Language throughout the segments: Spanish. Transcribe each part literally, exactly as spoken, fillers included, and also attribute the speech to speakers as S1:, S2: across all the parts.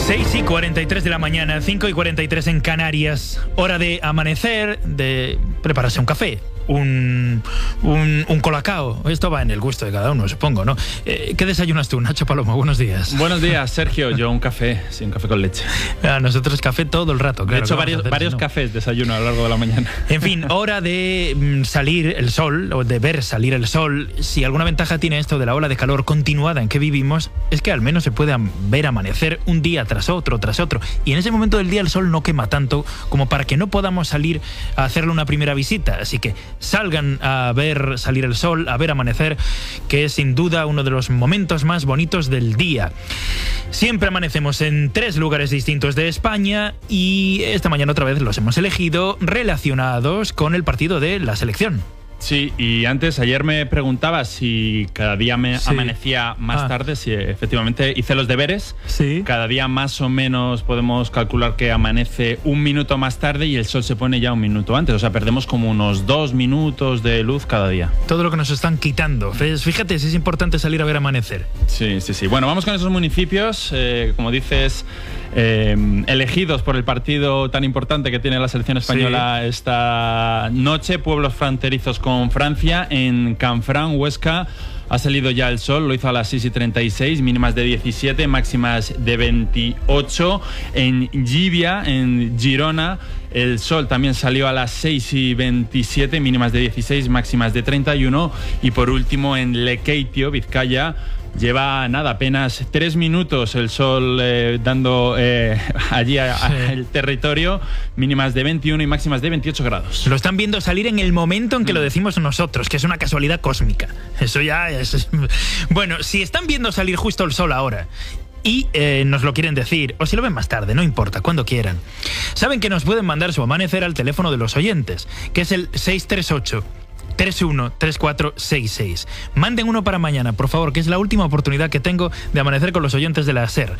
S1: seis y cuarenta y tres de la mañana, cinco y cuarenta y tres en Canarias. Hora de amanecer, de prepararse un café, un, un, un colacao. Esto va en el gusto de cada uno, supongo, ¿no? Eh, ¿Qué desayunas tú, Nacho Palomo? Buenos días.
S2: Buenos días, Sergio. Yo un café, sí, un café con leche.
S1: A nosotros café todo el rato, claro.
S2: De hecho, varios, varios no? cafés desayuno a lo largo de la mañana.
S1: En fin, hora de mm, salir el sol, o de ver salir el sol. Si alguna ventaja tiene esto de la ola de calor continuada en que vivimos, es que al menos se puede ver amanecer un día tras otro, tras otro. Y en ese momento del día el sol no quema tanto como para que no podamos salir a hacerle una primera visita. Así que salgan a ver salir el sol, a ver amanecer, que es sin duda uno de los momentos más bonitos del día. Siempre amanecemos en tres lugares distintos de España y esta mañana otra vez los hemos elegido relacionados con el partido de la selección.
S2: Sí, y antes, ayer me preguntaba si cada día me
S1: Sí.
S2: amanecía más
S1: Ah.
S2: tarde, si efectivamente hice los deberes.
S1: Sí.
S2: Cada día más o menos podemos calcular que amanece un minuto más tarde y el sol se pone ya un minuto antes. O sea, perdemos como unos dos minutos de luz cada día.
S1: Todo lo que nos están quitando. Fíjate si es importante salir a ver amanecer.
S2: Sí, sí, sí. Bueno, vamos con esos municipios, eh, como dices, eh, elegidos por el partido tan importante que tiene la selección española sí. esta noche, pueblos fronterizos con Francia. En Canfranc, Huesca, ha salido ya el sol, lo hizo a las seis y treinta y seis, mínimas de diecisiete, máximas de veintiocho. En Llívia, en Girona, el sol también salió a las seis y veintisiete, mínimas de dieciséis, máximas de treinta y uno. Y por último, en Lekeitio, Vizcaya, lleva nada, apenas tres minutos el sol eh, dando eh, allí a, a,
S1: sí.
S2: el territorio, mínimas de veintiuno y máximas de veintiocho grados.
S1: Lo están viendo salir en el momento en que mm. lo decimos nosotros, que es una casualidad cósmica. Eso ya es... Bueno, si están viendo salir justo el sol ahora y eh, nos lo quieren decir, o si lo ven más tarde, no importa, cuando quieran, saben que nos pueden mandar su amanecer al teléfono de los oyentes, que es el seis tres ocho, tres uno tres cuatro seis seis. Manden uno para mañana, por favor, que es la última oportunidad que tengo de amanecer con los oyentes de la SER.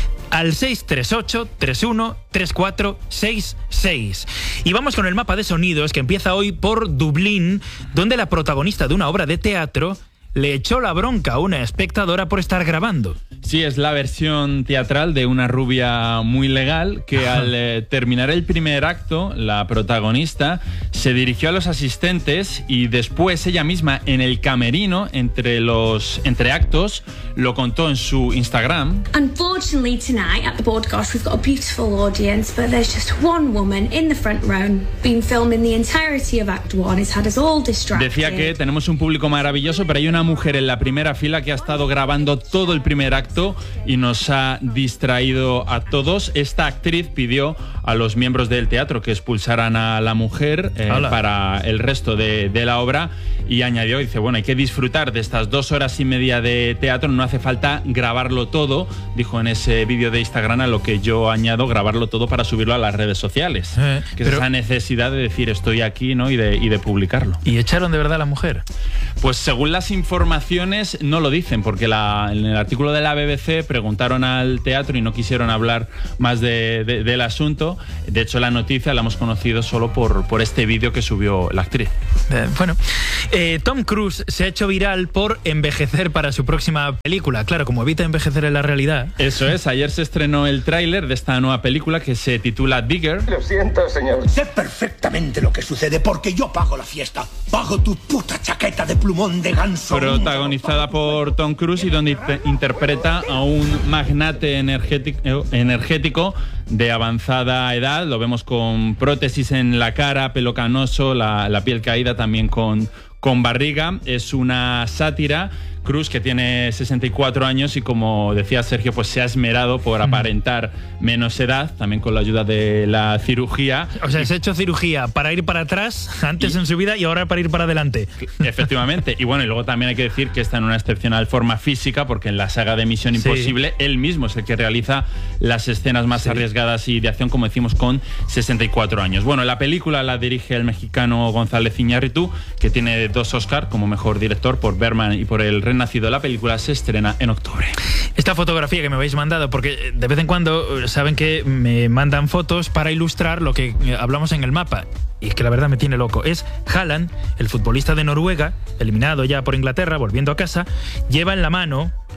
S1: Al seis tres ocho, tres uno tres cuatro seis seis. Y vamos con el mapa de sonidos, que empieza hoy por Dublín, donde la protagonista de una obra de teatro le echó la bronca a una espectadora por estar grabando.
S2: Sí, es la versión teatral de una rubia muy legal que al eh, terminar el primer acto, la protagonista se dirigió a los asistentes y después ella misma en el camerino, entre los entre actos, lo contó en su Instagram.
S3: Unfortunately tonight at the broadcast we've got a beautiful audience, but there's just one woman in the front row been filming the entirety of Act One. It's had us all distracted.
S2: Decía que tenemos un público maravilloso, pero hay una mujer en la primera fila que ha estado grabando todo el primer acto y nos ha distraído a todos. Esta actriz pidió a los miembros del teatro que expulsaran a la mujer eh, para el resto de, de la obra y añadió, dice, bueno, hay que disfrutar de estas dos horas y media de teatro, no hace falta grabarlo todo, dijo en ese vídeo de Instagram, a lo que yo añado grabarlo todo para subirlo a las redes sociales, eh, que es esa necesidad de decir estoy aquí, ¿no? y, de, y de publicarlo.
S1: ¿Y echaron de verdad a la mujer?
S2: Pues según las informaciones no lo dicen, porque la, en el artículo de la B B C preguntaron al teatro y no quisieron hablar más de, de, del asunto. De hecho, la noticia la hemos conocido solo por, por este vídeo que subió la actriz.
S1: Eh, bueno, eh, Tom Cruise se ha hecho viral por envejecer para su próxima película. Claro, como evita envejecer en la realidad.
S2: Eso es, ayer se estrenó el tráiler de esta nueva película que se titula Digger.
S4: Lo siento, señor.
S5: Sé perfectamente lo que sucede porque yo pago la fiesta. Pago tu puta chaqueta de plumón de ganso.
S2: Protagonizada por Tom Cruise y donde interpreta a un magnate energético, energético de avanzada edad. Lo vemos con prótesis en la cara, pelo canoso, la, la piel caída, también con, con barriga. Es una sátira. Cruise, que tiene sesenta y cuatro años y, como decía Sergio, pues se ha esmerado por aparentar menos edad, también con la ayuda de la cirugía.
S1: O sea, se ha hecho cirugía para ir para atrás antes y, en su vida y ahora para ir para adelante.
S2: Efectivamente. Y bueno, y luego también hay que decir que está en una excepcional forma física, porque en la saga de Misión Imposible sí. él mismo es el que realiza las escenas más sí. arriesgadas y de acción, como decimos, con sesenta y cuatro años. Bueno, la película la dirige el mexicano González Iñárritu, que tiene dos Oscar como mejor director por Berman y por El Renacido. La película se estrena en octubre.
S1: Esta fotografía que me habéis mandado, porque de vez en cuando saben que me mandan fotos para ilustrar lo que hablamos en el mapa, y es que la verdad me tiene loco. Es Haaland, el futbolista de Noruega, eliminado ya por Inglaterra, volviendo a casa, lleva en la mano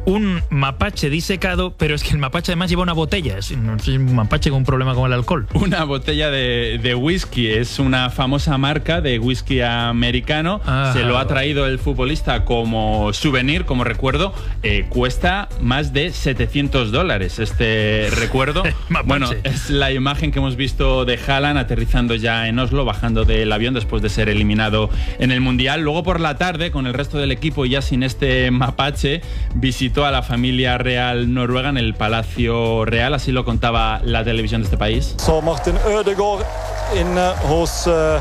S1: un mapache disecado, pero es que el mapache además lleva una botella. Es, no es un mapache con un problema con el alcohol.
S2: Una botella de, de whisky. Es una famosa marca de whisky americano. Ajá. Se lo ha traído el futbolista como souvenir, como recuerdo. Eh, cuesta más de setecientos dólares este recuerdo. Bueno, es la imagen que hemos visto de Haaland aterrizando ya en Oslo, bajando del avión después de ser eliminado en el Mundial. Luego por la tarde, con el resto del equipo y ya sin este mapache, visitó a la familia real noruega en el Palacio Real. Así lo contaba la televisión de este país.
S4: So Martin Ødegaard inne hos uh...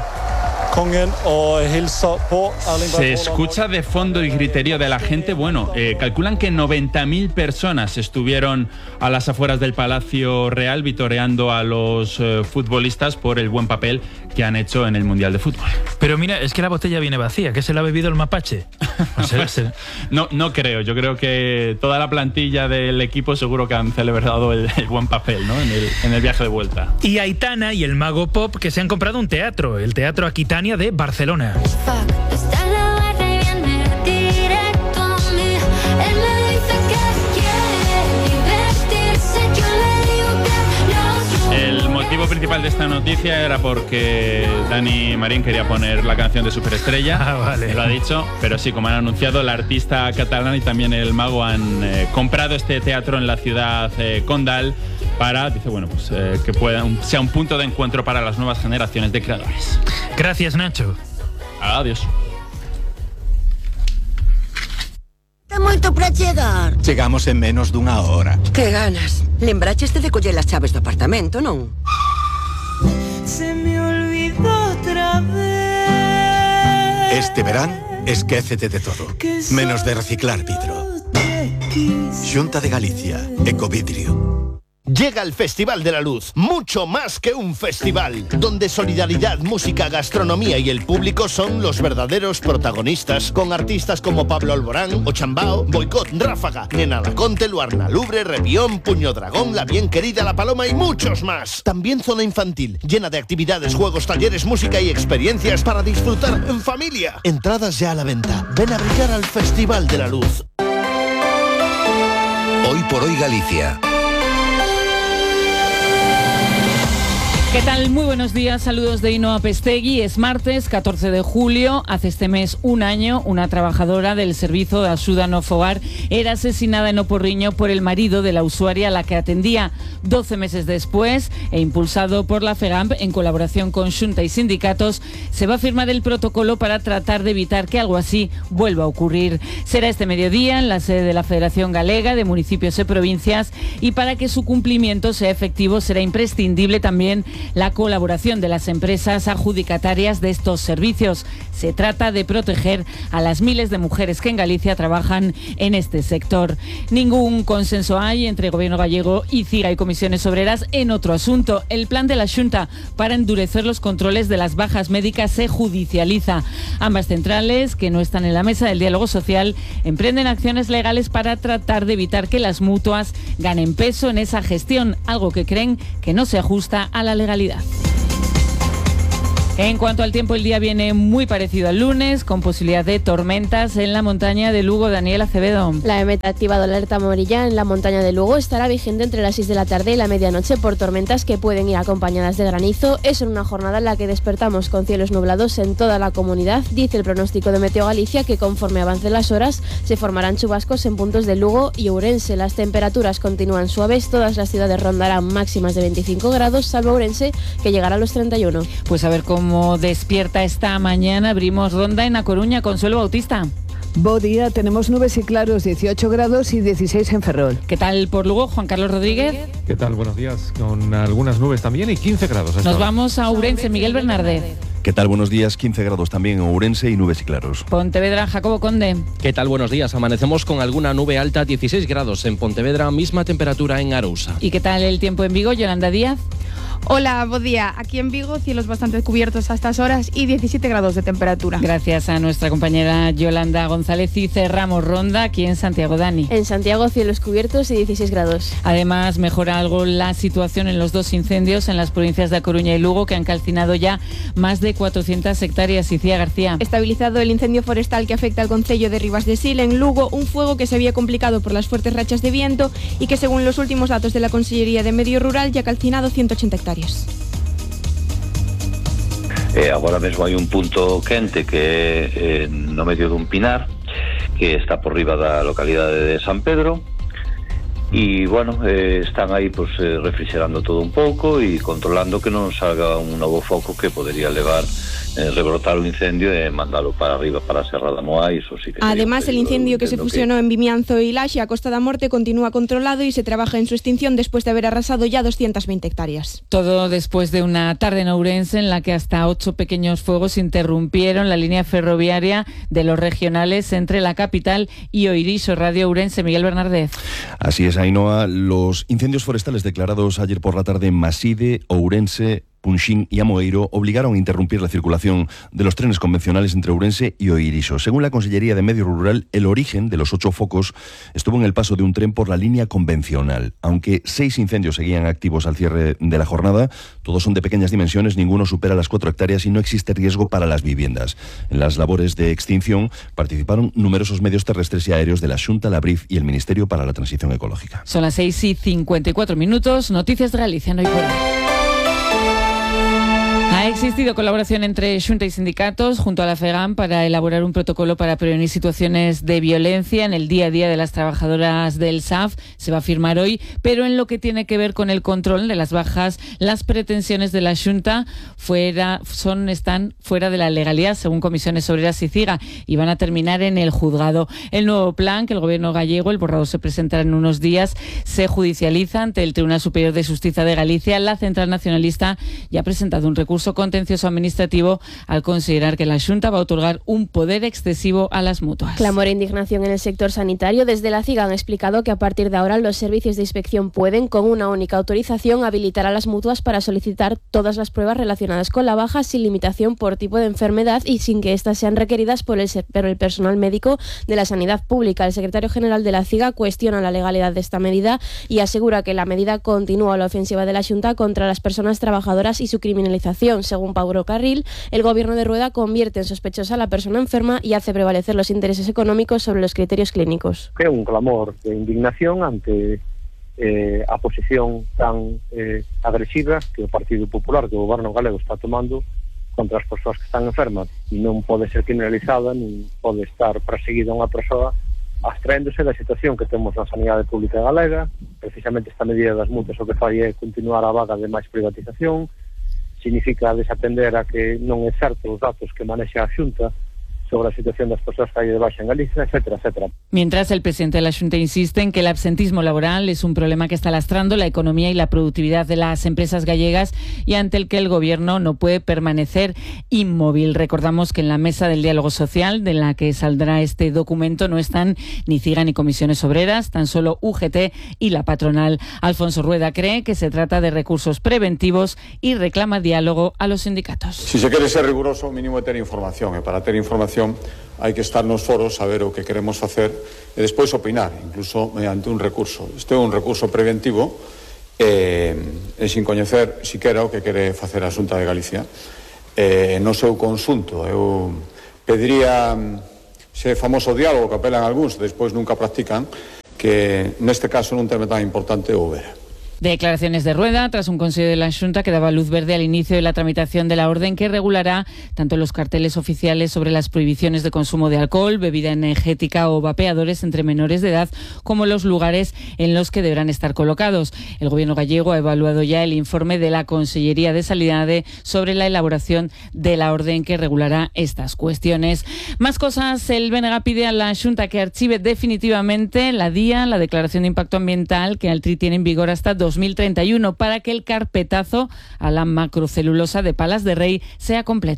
S2: Se escucha de fondo el griterío de la gente. Bueno, eh, calculan que noventa mil personas estuvieron a las afueras del Palacio Real vitoreando a los eh, futbolistas por el buen papel que han hecho en el Mundial de Fútbol.
S1: Pero mira, es que la botella viene vacía. ¿Qué se la ha bebido el mapache? O sea,
S2: pues, no, no creo. Yo creo que toda la plantilla del equipo seguro que han celebrado el, el buen papel, ¿no? En el, en el viaje de vuelta.
S1: Y Aitana y el Mago Pop, que se han comprado un teatro, el Teatro Aquitania de Barcelona.
S2: El motivo principal de esta noticia era porque Dani Marín quería poner la canción de Superestrella.
S1: Ah, vale.
S2: Lo ha dicho, pero sí, como han anunciado, la artista catalana y también el mago han eh, comprado este teatro en la ciudad eh, condal para, dice, bueno, pues eh, que pueda, un, sea un punto de encuentro para las nuevas generaciones de creadores.
S1: Gracias, Nacho.
S2: Adiós.
S6: Está moito para chegar.
S5: Chegamos en menos dunha hora.
S6: Que ganas. Lembraches de coller as chaves do apartamento, non?
S7: Se me olvidó otra vez.
S5: Este verán, esquécete de todo. Menos de reciclar vidro. Xunta de Galicia, Ecovidrio. Llega el Festival de la Luz, mucho más que un festival, donde solidaridad, música, gastronomía y el público son los verdaderos protagonistas, con artistas como Pablo Alborán, Ochambao, Boicot, Ráfaga, Nena Laconte, Luarna Lubre, Repión, Puño Dragón, La Bien Querida, La Paloma y muchos más. También zona infantil, llena de actividades, juegos, talleres, música y experiencias para disfrutar en familia. Entradas ya a la venta. Ven a brillar al Festival de la Luz.
S8: Hoy por hoy Galicia.
S9: ¿Qué tal? Muy buenos días, saludos de Ainhoa Pestegui. Es martes, catorce de julio. Hace este mes un año, una trabajadora del servicio de Axuda no Fogar era asesinada en O Porriño por el marido de la usuaria a la que atendía. Doce meses después, e impulsado por la FEGAMP en colaboración con Xunta y sindicatos, se va a firmar el protocolo para tratar de evitar que algo así vuelva a ocurrir. Será este mediodía en la sede de la Federación Galega de Municipios y Provincias, y para que su cumplimiento sea efectivo será imprescindible también la colaboración de las empresas adjudicatarias de estos servicios. Se trata de proteger a las miles de mujeres que en Galicia trabajan en este sector. Ningún consenso hay entre Gobierno gallego y CIGA y Comisiones Obreras en otro asunto. El plan de la Xunta para endurecer los controles de las bajas médicas se judicializa. Ambas centrales, que no están en la mesa del diálogo social, emprenden acciones legales para tratar de evitar que las mutuas ganen peso en esa gestión, algo que creen que no se ajusta a la legalidad. En cuanto al tiempo, el día viene muy parecido al lunes, con posibilidad de tormentas en la montaña de Lugo. Daniel Acevedo.
S10: La E M E T ha activado la alerta amarilla en la montaña de Lugo. Estará vigente entre las seis de la tarde y la medianoche por tormentas que pueden ir acompañadas de granizo. Es en una jornada en la que despertamos con cielos nublados en toda la comunidad. Dice el pronóstico de Meteo Galicia que conforme avancen las horas se formarán chubascos en puntos de Lugo y Ourense. Las temperaturas continúan suaves. Todas las ciudades rondarán máximas de veinticinco grados, salvo Ourense, que llegará a los treinta y uno.
S9: Pues a ver cómo Como despierta esta mañana, abrimos ronda en A Coruña. Consuelo Bautista.
S11: Buen día, tenemos nubes y claros, dieciocho grados y dieciséis en Ferrol.
S9: ¿Qué tal por Lugo, Juan Carlos Rodríguez?
S12: ¿Qué tal? Buenos días, con algunas nubes también y quince grados.
S9: Nos vamos a Ourense, Miguel Bernardez.
S13: ¿Qué tal? Buenos días, quince grados también en Ourense y nubes y claros.
S9: Pontevedra, Jacobo Conde.
S14: ¿Qué tal? Buenos días, amanecemos con alguna nube alta, dieciséis grados en Pontevedra, misma temperatura en Arousa.
S9: ¿Y qué tal el tiempo en Vigo, Yolanda Díaz?
S8: Hola, buen día. Aquí en Vigo, cielos bastante cubiertos a estas horas y diecisiete grados de temperatura.
S9: Gracias a nuestra compañera Yolanda González y cerramos ronda aquí en Santiago. Dani.
S10: En Santiago, cielos cubiertos y dieciséis grados.
S9: Además, mejora algo la situación en los dos incendios en las provincias de A Coruña y Lugo, que han calcinado ya más de cuatrocientas hectáreas. Icía García.
S8: Estabilizado el incendio forestal que afecta al concello de Ribas de Sil en Lugo, un fuego que se había complicado por las fuertes rachas de viento y que, según los últimos datos de la Consellería de Medio Rural, ya ha calcinado ciento ochenta hectáreas.
S15: Eh, agora mesmo hai un punto quente que é eh, no medio dun pinar que está por riba da localidade de San Pedro e, bueno, eh, están aí pues, eh, refrigerando todo un pouco e controlando que non salga un novo foco que podería levar eh, rebrotar o incendio e mandalo para arriba, para a Serra da Moa. Eso sí que
S8: Además, el incendio que se fusionó
S15: que...
S8: en Vimianzo y Laxe a Costa da Morte continúa controlado y se trabaja en su extinción después de haber arrasado ya doscientas veinte hectáreas.
S9: Todo después de una tarde en Ourense en la que hasta ocho pequeños fuegos interrumpieron la línea ferroviaria de los regionales entre la capital y Oiriso. Radio Ourense, Miguel Bernardez.
S13: Así es, Ainhoa. Los incendios forestales declarados ayer por la tarde en Maside, Ourense, Punxín y Amoeiro obligaron a interrumpir la circulación de los trenes convencionales entre Ourense y Oiriso. Según la Consellería de Medio Rural, el origen de los ocho focos estuvo en el paso de un tren por la línea convencional. Aunque seis incendios seguían activos al cierre de la jornada, todos son de pequeñas dimensiones, ninguno supera las cuatro hectáreas y no existe riesgo para las viviendas. En las labores de extinción participaron numerosos medios terrestres y aéreos de la Xunta, la Brif y el Ministerio para la Transición Ecológica.
S9: Son las seis y cincuenta y cuatro minutos. Noticias de Galicia, no hay por ahí. Ha existido colaboración entre Xunta y sindicatos junto a la FEGAM para elaborar un protocolo para prevenir situaciones de violencia en el día a día de las trabajadoras del S A F. Se va a firmar hoy, pero en lo que tiene que ver con el control de las bajas, las pretensiones de la Xunta fuera, son, están fuera de la legalidad, según Comisiones Obreras y CIGA, y van a terminar en el juzgado. El nuevo plan que el gobierno gallego, el borrador se presentará en unos días, se judicializa ante el Tribunal Superior de Justicia de Galicia. La Central Nacionalista ya ha presentado un recurso contencioso administrativo al considerar que la Xunta va a otorgar un poder excesivo a las mutuas.
S10: Clamor e indignación en el sector sanitario. Desde la CIGA han explicado que a partir de ahora los servicios de inspección pueden, con una única autorización, habilitar a las mutuas para solicitar todas las pruebas relacionadas con la baja sin limitación por tipo de enfermedad y sin que éstas sean requeridas por el, por el personal médico de la sanidad pública. El secretario general de la CIGA cuestiona la legalidad de esta medida y asegura que la medida continúa la ofensiva de la Xunta contra las personas trabajadoras y su criminalización. Según Pablo Carril, el gobierno de Rueda convierte en sospechosa a la persona enferma y hace prevalecer los intereses económicos sobre los criterios clínicos.
S16: É un clamor de indignación ante eh, a posición tan eh, agresiva que o Partido Popular, que o goberno galego está tomando contra as persoas que están enfermas, e non pode ser criminalizada, nin pode estar perseguida unha persoa abstraéndose da situación que temos na sanidade pública galega. Precisamente esta medida das multas o que fai é continuar a vaga de máis privatización, significa desatender a que non é certo os datos que manexa a Xunta sobre la situación de las personas que hay de baixa en Galicia, etcétera, etcétera.
S9: Mientras, el presidente de la Xunta insiste en que el absentismo laboral es un problema que está lastrando la economía y la productividad de las empresas gallegas y ante el que el gobierno no puede permanecer inmóvil. Recordamos que en la mesa del diálogo social de la que saldrá este documento no están ni CIGA ni comisiones obreras, tan solo U G T y la patronal. Alfonso Rueda cree que se trata de recursos preventivos y reclama diálogo a los sindicatos.
S17: Si se quere ser riguroso, mínimo é ter información, e para ter información hai que estar nos foros, saber o que queremos facer e despois opinar, incluso mediante un recurso. Este é un recurso preventivo e, e sin coñecer siquera o que quere facer a Xunta de Galicia. E, no seu conxunto, eu pediría ese famoso diálogo que apelan algúns e despois nunca practican, que neste caso nun tema tan importante houbera.
S9: Declaraciones de Rueda tras un consejo de la Xunta que daba luz verde al inicio de la tramitación de la orden que regulará tanto los carteles oficiales sobre las prohibiciones de consumo de alcohol, bebida energética o vapeadores entre menores de edad, como los lugares en los que deberán estar colocados. El gobierno gallego ha evaluado ya el informe de la Consellería de Sanidade sobre la elaboración de la orden que regulará estas cuestiones. Más cosas, el B N G pide a la Xunta que archive definitivamente la D I A, la Declaración de Impacto Ambiental, que Altri tiene en vigor hasta dos mil treinta y uno para que el carpetazo a la macrocelulosa de Palas de Rey sea completo.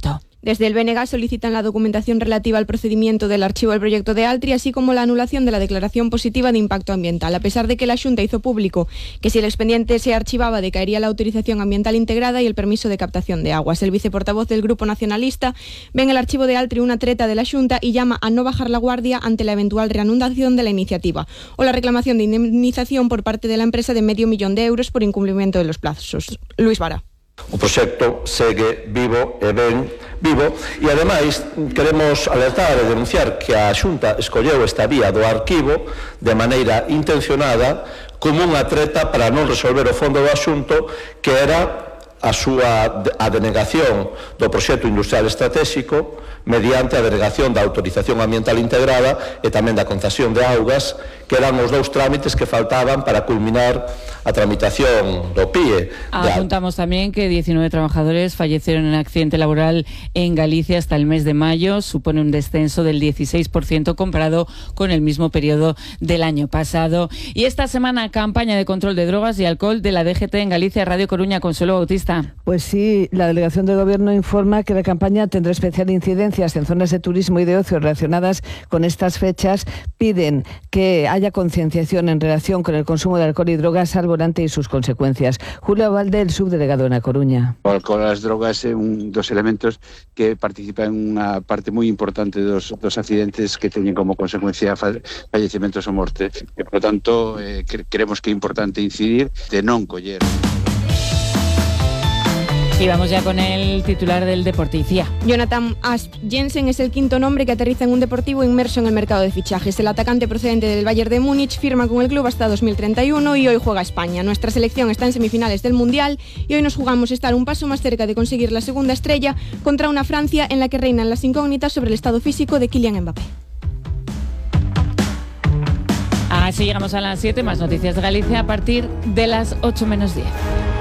S8: Desde el B N G solicitan la documentación relativa al procedimiento del archivo del proyecto de Altri, así como la anulación de la declaración positiva de impacto ambiental. A pesar de que la Xunta hizo público que si el expediente se archivaba decaería la autorización ambiental integrada y el permiso de captación de aguas. El viceportavoz del Grupo Nacionalista ve en el archivo de Altri una treta de la Xunta y llama a no bajar la guardia ante la eventual reanudación de la iniciativa o la reclamación de indemnización por parte de la empresa de medio millón de euros por incumplimiento de los plazos. Luis Vara.
S18: O proxecto segue vivo e ben vivo e ademais queremos alertar e denunciar que a Xunta escolleu esta vía do arquivo de maneira intencionada como unha treta para non resolver o fondo do asunto, que era a súa a denegación do proxecto industrial estratégico mediante a denegación da autorización ambiental integrada e tamén da concesión de augas, que eran os dous trámites que faltaban para culminar a tramitación do P I E.
S9: Apuntamos también que diecinueve trabajadores fallecieron en accidente laboral en Galicia hasta el mes de mayo. Supone un descenso del dieciséis por ciento comparado con el mismo periodo del año pasado. Y esta semana, campaña de control de drogas y alcohol de la D G T en Galicia. Radio Coruña, Consuelo Bautista.
S11: Pues sí, la Delegación de Gobierno informa que la campaña tendrá especial incidencia en zonas de turismo y de ocio relacionadas con estas fechas. Piden que haya concienciación en relación con el consumo de alcohol y drogas al volante y sus consecuencias. Julio Valde, el subdelegado en A Coruña.
S19: O alcohol e as drogas é un dos elementos que participa en unha parte moi importante dos, dos accidentes que teñen como consecuencia fallecimentos ou morte. E, por lo tanto, eh, creemos que é importante incidir de non coller.
S9: Y vamos ya con el titular del Deporticia.
S8: Jonathan Asp Jensen es el quinto nombre que aterriza en un Deportivo inmerso en el mercado de fichajes. El atacante procedente del Bayern de Múnich firma con el club hasta dos mil treinta y uno y hoy juega España. Nuestra selección está en semifinales del Mundial y hoy nos jugamos estar un paso más cerca de conseguir la segunda estrella contra una Francia en la que reinan las incógnitas sobre el estado físico de Kylian Mbappé.
S9: Así llegamos a las siete, más noticias de Galicia a partir de las ocho menos diez.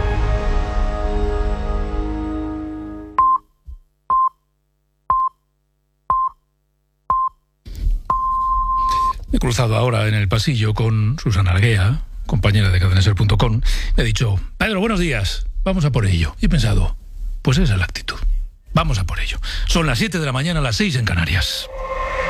S20: Me he cruzado ahora en el pasillo con Susana Arguea, compañera de cadenaser punto com. Me ha dicho: Pedro, buenos días, vamos a por ello. Y he pensado, pues esa es la actitud. Vamos a por ello. Son las siete de la mañana, las seis en Canarias.